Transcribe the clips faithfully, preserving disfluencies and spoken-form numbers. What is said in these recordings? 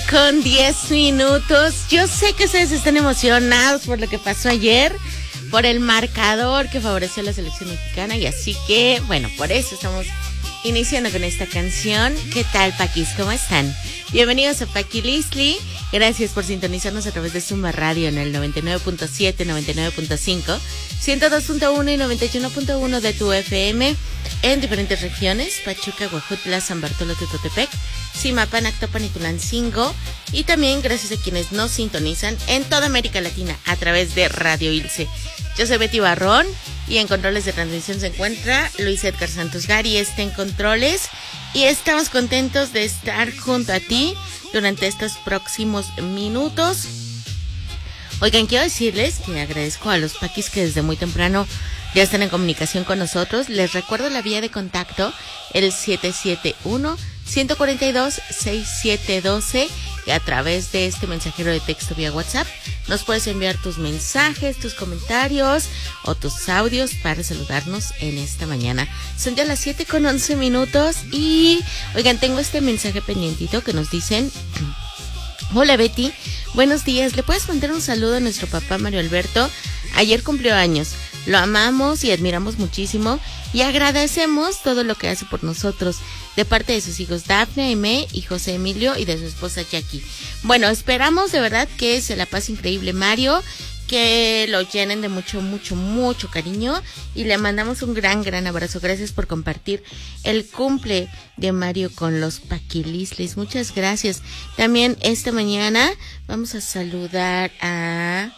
con diez minutos. Yo sé que ustedes están emocionados por lo que pasó ayer, por el marcador que favoreció a la selección mexicana, y así que, bueno, por eso estamos iniciando con esta canción. ¿Qué tal, Paquis? ¿Cómo están? Bienvenidos a Paqui Listli. Gracias por sintonizarnos a través de Zumba Radio en el noventa y nueve punto siete, noventa y nueve punto cinco, ciento dos punto uno y noventa y uno punto uno de tu F M en diferentes regiones: Pachuca, Huejutla, San Bartolo, Tototepec, Zimapan, Actopan y Tulancingo. Y también gracias a quienes nos sintonizan en toda América Latina a través de Radio Ilse. Yo soy Betty Barrón y en controles de transmisión se encuentra Luis Edgar Santos Gari. Está en controles y estamos contentos de estar junto a ti durante estos próximos minutos. Oigan, quiero decirles que agradezco a los paquis que desde muy temprano ya están en comunicación con nosotros. Les recuerdo la vía de contacto, el siete siete uno, uno cuatro dos, seis siete uno dos, y a través de este mensajero de texto vía WhatsApp nos puedes enviar tus mensajes, tus comentarios o tus audios para saludarnos en esta mañana. Son ya las siete con once minutos y, oigan, tengo este mensaje pendientito que nos dicen: hola Betty, buenos días, ¿le puedes mandar un saludo a nuestro papá Mario Alberto? Ayer cumplió años, lo amamos y admiramos muchísimo y agradecemos todo lo que hace por nosotros, de parte de sus hijos Dafne, Aimé y José Emilio, y de su esposa Jackie. Bueno, esperamos de verdad que se la pase increíble Mario, que lo llenen de mucho, mucho, mucho cariño, y le mandamos un gran, gran abrazo. Gracias por compartir el cumple de Mario con los Paquilislis. Muchas gracias. También esta mañana vamos a saludar a...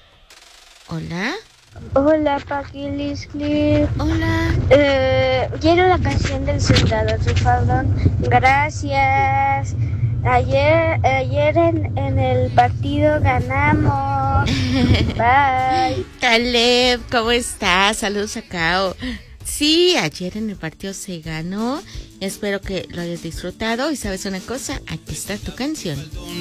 Hola. Hola, Paqui Listli. Hola. Eh, quiero la canción del soldado Rifaldón. Gracias. Ayer, ayer en, en el partido ganamos. Bye. Caleb, ¿cómo estás? Saludos a Cao. Sí, ayer en el partido se ganó. Espero que lo hayas disfrutado. Y sabes una cosa, aquí está tu canción.